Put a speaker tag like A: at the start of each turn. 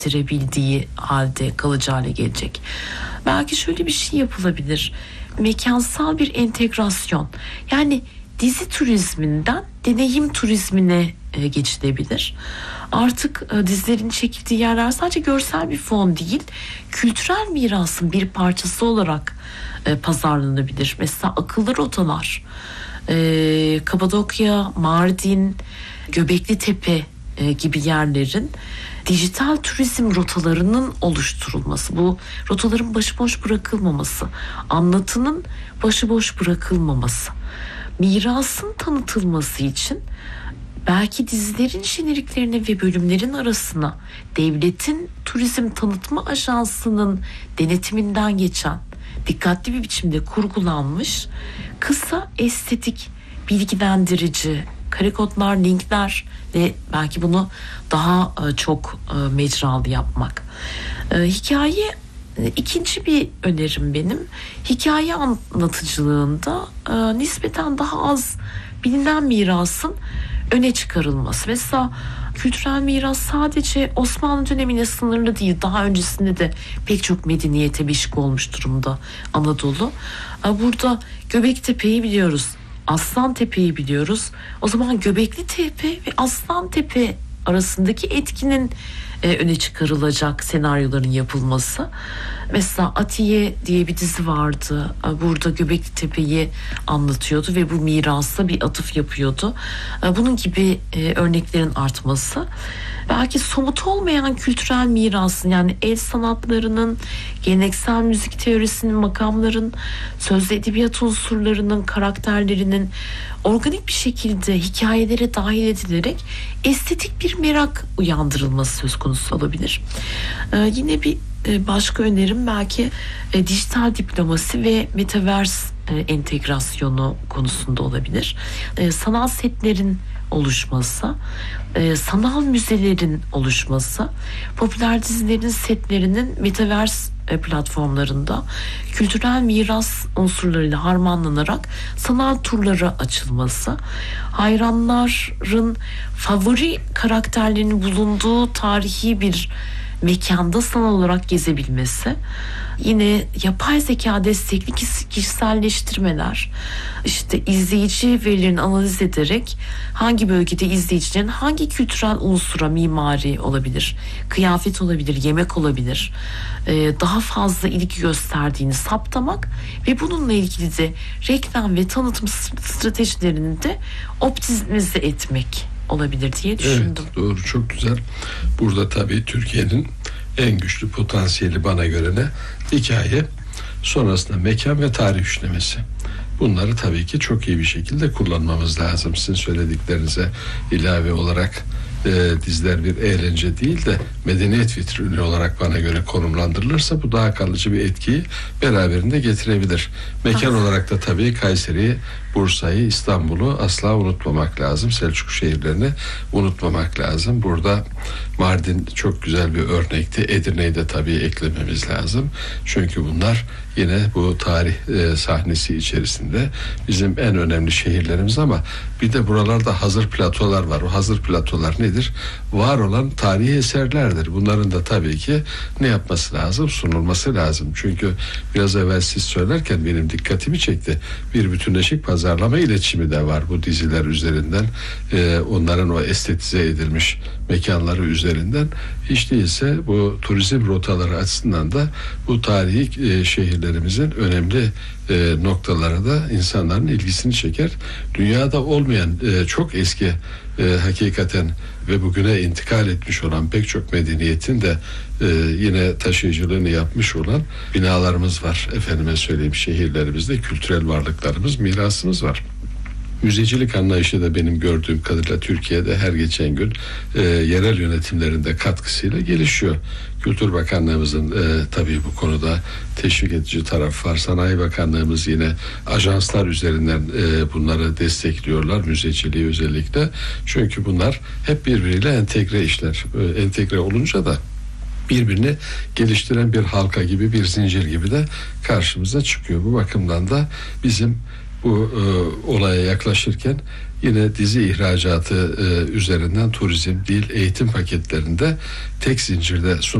A: ettirebildiği halde kalıcı hale gelecek. Belki şöyle bir şey yapılabilir. Mekansal bir entegrasyon. Yani dizi turizminden deneyim turizmine geçilebilir. Artık dizilerin çekildiği yerler sadece görsel bir fon değil, kültürel mirasın bir parçası olarak pazarlanabilir. Mesela akıllı rotalar, Kapadokya, Mardin, Göbeklitepe gibi yerlerin dijital turizm rotalarının oluşturulması, bu rotaların başıboş bırakılmaması, anlatının başıboş bırakılmaması, mirasın tanıtılması için belki dizilerin jeneriklerine ve bölümlerin arasına devletin turizm tanıtma ajansının denetiminden geçen dikkatli bir biçimde kurgulanmış kısa, estetik, bilgilendirici karekodlar, linkler ve belki bunu daha çok mecralı yapmak. Hikaye ikinci bir önerim benim. Hikaye anlatıcılığında nispeten daha az bilinen mirasın öne çıkarılması. Mesela kültürel miras sadece Osmanlı dönemine sınırlı değil. Daha öncesinde de pek çok medeniyete beşik olmuş durumda Anadolu. Burada Göbeklitepe'yi biliyoruz. Aslantepe'yi biliyoruz. O zaman Göbeklitepe ve Aslantepe arasındaki etkinin öne çıkarılacak senaryoların yapılması. Mesela Atiye diye bir dizi vardı. Burada Göbeklitepe'yi anlatıyordu ve bu mirasa bir atıf yapıyordu. Bunun gibi örneklerin artması. Belki somut olmayan kültürel mirasın, yani el sanatlarının, geleneksel müzik teorisinin, makamların, sözlü edebiyat unsurlarının, karakterlerinin organik bir şekilde hikayelere dahil edilerek estetik bir merak uyandırılması söz konusu olabilir. Yine bir başka önerim belki dijital diplomasi ve metaverse entegrasyonu konusunda olabilir. Sanal setlerin oluşması, sanal müzelerin oluşması, popüler dizilerin setlerinin metaverse platformlarında kültürel miras unsurlarıyla harmanlanarak sanal turlara açılması, hayranların favori karakterlerinin bulunduğu tarihi bir mekanda sanal olarak gezebilmesi, yine yapay zeka destekli kişiselleştirmeler, işte izleyici verilerini analiz ederek hangi bölgede izleyicilerin hangi kültürel unsura, mimari olabilir, kıyafet olabilir, yemek olabilir, daha fazla ilgi gösterdiğini saptamak ve bununla ilgili de reklam ve tanıtım stratejilerini de optimize etmek olabilir diye düşündüm.
B: Evet, doğru, çok güzel. Burada tabii Türkiye'nin en güçlü potansiyeli bana göre ne? Hikaye, sonrasında mekan ve tarih üçlemesi. Bunları tabii ki çok iyi bir şekilde kullanmamız lazım. Sizin söylediklerinize ilave olarak diziler bir eğlence değil de medeniyet vitrini olarak bana göre konumlandırılırsa bu daha kalıcı bir etkiyi beraberinde getirebilir. Mekan olarak da tabii Kayseri'yi, Bursa'yı, İstanbul'u asla unutmamak lazım. Selçuk şehirlerini unutmamak lazım. Burada Mardin çok güzel bir örnekti. Edirne'yi de tabii eklememiz lazım. Çünkü bunlar yine bu tarih sahnesi içerisinde bizim en önemli şehirlerimiz, ama bir de buralarda hazır platolar var. O hazır platolar nedir? Var olan tarihi eserlerdir. Bunların da tabii ki ne yapması lazım? Sunulması lazım. Çünkü biraz evvel siz söylerken benim dikkatimi çekti. Bir bütünleşik pazarlama iletişimi de var bu diziler üzerinden. Onların o estetize edilmiş mekanları üzerinden, hiç değilse bu turizm rotaları açısından da bu tarihi şehirlerimizin önemli noktalara da insanların ilgisini çeker. Dünyada olmayan çok eski hakikaten ve bugüne intikal etmiş olan pek çok medeniyetin de yine taşıyıcılığını yapmış olan binalarımız var. Efendime söyleyeyim, şehirlerimizde kültürel varlıklarımız, mirasımız var. Müzecilik anlayışı da benim gördüğüm kadarıyla Türkiye'de her geçen gün yerel yönetimlerinde katkısıyla gelişiyor. Kültür Bakanlığımızın tabii bu konuda teşvik edici taraf var. Sanayi Bakanlığımız yine ajanslar üzerinden bunları destekliyorlar, müzeciliği özellikle. Çünkü bunlar hep birbiriyle entegre işler. Entegre olunca da birbirini geliştiren bir halka gibi, bir zincir gibi de karşımıza çıkıyor. Bu bakımdan da bizim bu olaya yaklaşırken Yine dizi ihracatı üzerinden turizm, dil, eğitim paketlerinde tek zincirde